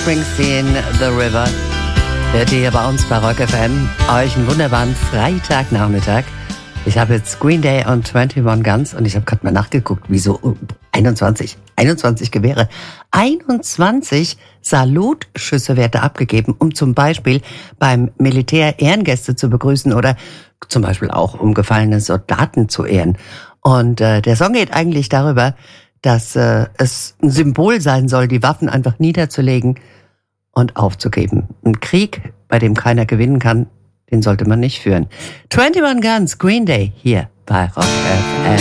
Springsteen, The River. Hört ihr hier bei uns bei Rock FM. Euch einen wunderbaren Freitagnachmittag. Ich habe jetzt Green Day und 21 Guns und ich habe gerade mal nachgeguckt, wieso 21 Gewehre. 21 Salutschüsse werden abgegeben, um zum Beispiel beim Militär Ehrengäste zu begrüßen oder zum Beispiel auch um gefallene Soldaten zu ehren. Und der Song geht eigentlich darüber, dass es ein Symbol sein soll, die Waffen einfach niederzulegen und aufzugeben. Ein Krieg, bei dem keiner gewinnen kann, den sollte man nicht führen. 21 Guns, Green Day, hier bei Rock FM.